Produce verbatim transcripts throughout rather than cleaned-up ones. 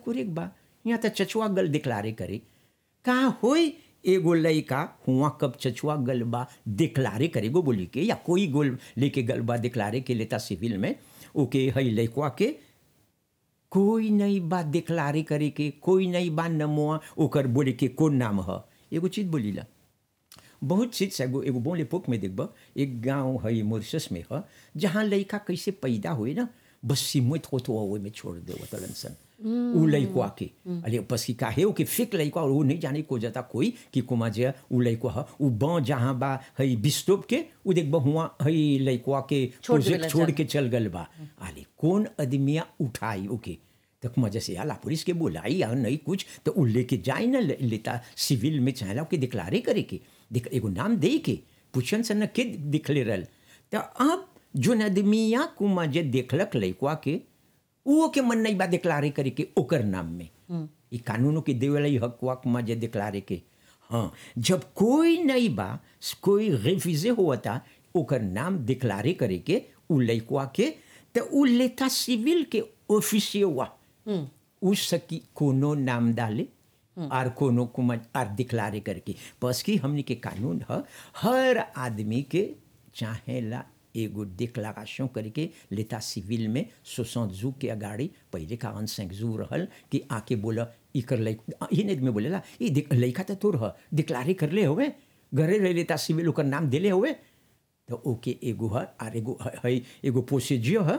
कुरेक बा यहाँ तो चचुआ गल दिक्लारे करे कहाँ होई एगो लड़का हुआ कब चचुआ गल बा दिक्लारे करे गो बोली के या कोई गोल लेके गल बा दिक्लारे के लेता सिविल में ओके हई लड़का के कोई नहीं बा दिक्लारे करे के कोई नहीं बा नमोआ ओकर बोले के कौन नाम है एगो चीज बोलीला बहुत चीज से एगो एगो बोले पोक में देखब एक गांव है मॉरिशस में है जहाँ लड़का कैसे पैदा हुए ना बस सीमित हो तो में छोड़ दे वो तलन सन उ लड़का के अरे बस की काहे कि फिक लड़का और वो नहीं जाने को जाता कोई कि कुमा जे उ लड़का है उ ब जहाँ बा है बिस्टोप के उ देख बा हुआ है लड़का के प्रोजेक्ट छोड़ के चल गल बा अरे कौन आदमिया उठाई ओके तक मजा से आला पुलिस के बोलाई या नहीं कुछ तो उ लेके जाए ना लेता सिविल में चाहला के दिक्लारे करे के देख एगो नाम दे के पूछन से न के दिखले रहल तो अब जो आदमिया कुमा जे देखलक लड़का के वो के मन नहीं बा दिक्लारे करे के ओकर नाम में ये कानूनों के देवल हकवा कुमा जे दिक्लारे के हाँ जब कोई नहीं बा कोई रिफ्यूजे हुआ था ओकर नाम दिक्लारे करे के उ लड़का के तो उ लेता सिविल के ऑफिसियल हुआ उस सकी कोनो नाम डाले आर कोनो कुमा आर दिक्लारे करके बस की हमने के कानून है हर आदमी के चाहेला एगो डिक्लारेशन करके लेता सिविल में सोसठ जू के अगाड़ी पहले का अनसेंक जू रहल कि आके बोला इकर लड़का ही नहीं में बोलेला ये लड़का तो तोर है डिक्लारे कर ले हुए घरे रह लेता सिविल ओकर नाम दिले हुए तो ओके एगो है आर एगो है एगो प्रोसीजर है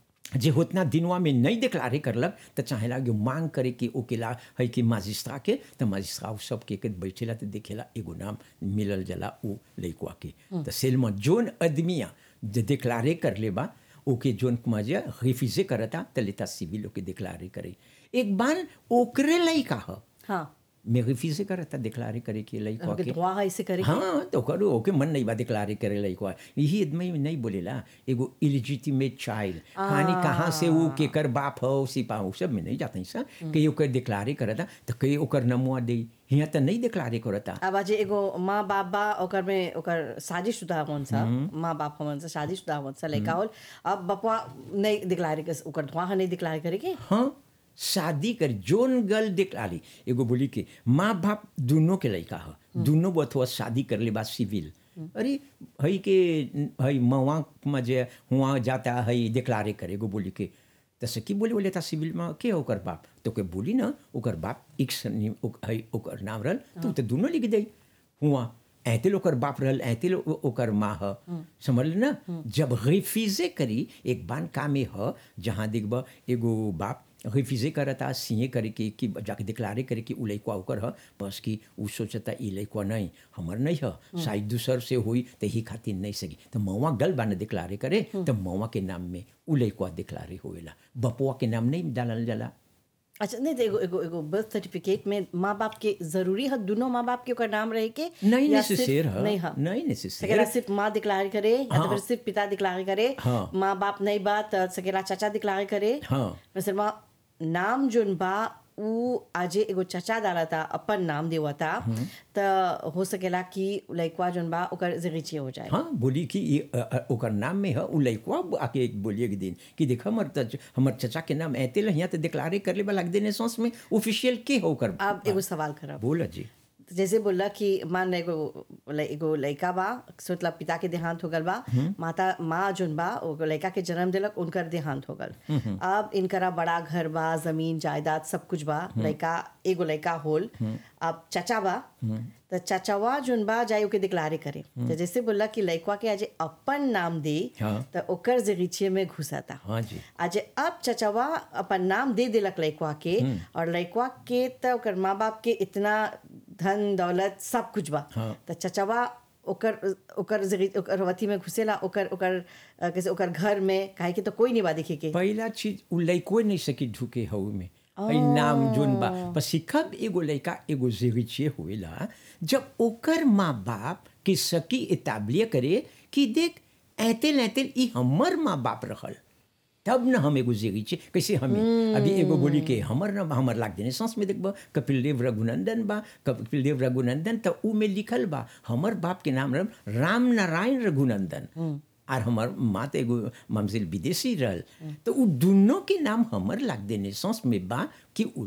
जे उतना दिनवा में नहीं डिक्लारे करलक तो चाहेला कि मांग करे कि ओकेला है कि मजिस्ट्रा के तो मजिस्ट्रा सब के बैठेला तो देखेला एगो नाम मिलल जला उ लड़का के तो सेल में जोन आदमिया जे डिक्लारे कर ले बा ओके जोन मजे रिफ्यूजे करता तो लेता सिविल ओके डिक्लारे करे एक बार ओकरे लड़का है हाँ मैं रिफ्यूजे करता डिक्लारे करे के लड़का के दुआ है इसे करे हाँ तो करो ओके मन नहीं बा डिक्लारे करे लड़का यही आदमी नहीं बोलेला एगो इलिजिटिमेट चाइल्ड कहानी कहाँ से वो केकर बाप हो सिपा सब में नहीं जाता सा कि ओकर डिक्लारे करता तो कई ओकर नमुआ दे यहाँ तो नहीं डिक्लारे करता अब आज एगो माँ बाप बा ओकर में ओकर शादीशुदा कौन सा माँ बाप कौन सा शादीशुदा कौन सा लड़का होल अब बपवा नहीं डिक्लारे कर ओकर दुआ नहीं डिक्लारे करे के हाँ शादी कर जोन गल डिक्लारी एगो बोली के माँ बाप दोनों के लड़का है दोनों बथुआ शादी कर ले बा सिविल अरे हई के हई मवा में जे हुआ जाता है डिक्लारे करे एगो बोली के तसे की बोले बोले था सिविल में के ओकर बाप तो के बोली ना ओकर बाप एक्स हई ओकर नाम रहल तो ते दोनों लिख दे हुआ ऐतिल ओकर बाप रहल ऐतिल ओकर माँ है समझ ना जब रिफ्यूजे करी एक बान कामे है जहाँ देखब एगो बाप रिफ्यूजे करता सीए करे कि कि जाके डिक्लारे करे कि उ लड़का ओकर है बस कि उ सोचता ई लड़का नहीं हमर नहीं है शायद दूसर से हुई तो ही खातिर नहीं सकी तो मौवा गल बाने डिक्लारे करे तो मौवा के नाम में उ लड़का डिक्लारे होएला बपुआ के नाम नहीं डालल जाला अच्छा नहीं तो एगो एगो एगो बर्थ सर्टिफिकेट में माँ बाप के जरूरी है दोनों माँ बाप के ओकर नाम रहे के नहीं नेसेसर है नहीं है नहीं नेसेसर सकेला सिर्फ माँ डिक्लारे करे या तो फिर सिर्फ पिता डिक्लारे करे हाँ। माँ बाप नहीं बा तो सकेला चाचा डिक्लारे करे हाँ वैसे माँ नाम जोन बा उ आजे एगो चचा डाला था अपन नाम देवा था तो हो सकेला कि लड़का जोन बा ओकर जगीची हो जाए हाँ बोली कि ये अ, अ, ओकर नाम में है उ लड़का आके बोलिए एक दिन कि देख हमर तच हमर चचा के नाम ऐते यहाँ तो डिक्लारे कर ले लग देने सॉस में ऑफिशियल के होकर अब एगो सवाल करब बोला जी जैसे बोला कि मान एगो एगो लड़का बा मतलब पिता के देहांत हो गल बा माता माँ जोन बा वो लड़का के जन्म दिलक उनकर देहांत हो गल अब इनकरा बड़ा घर बा जमीन जायदाद सब कुछ बा लड़का एगो लड़का होल अब चाचा बा तो चाचावा जोन बा जाए ओके डिक्लारे करे तो जैसे बोला कि लड़का के आज अपन नाम दे हाँ। तो ओकर जगीचे में घुसाता हाँ जी आज अब चाचावा अपन नाम दे दिलक लड़का के और लड़का के तो ओकर माँ बाप के इतना धन दौलत सब कुछ बा हाँ। तो चचवा ओकर ओकर जगह ओकर वथी में घुसेला ओकर ओकर अ, कैसे ओकर घर में काहे कि तो कोई नहीं बा देखे के पहला चीज उ लड़को नहीं सकी ढुके हऊ में हई नाम जोन बा बस कब एगो लड़का एगो जरिचे होएला जब ओकर माँ बाप के सकी इताबलिया करे कि देख ऐतेल ऐतेल ई हमर माँ बाप रहल तब न हम एगो जरिचे कैसे हमें अभी एगो बोली के हमर न हमर लाग देने सांस में देखब कपिल देव रघुनंदन बा कपिल देव रघुनंदन तो उ में लिखल बा हमर बाप के नाम राम नारायण रघुनंदन और हमार माँ तो एगो ममजिल विदेशी रहल तो उ दोनों के नाम हमर लाग देने सांस में बा कि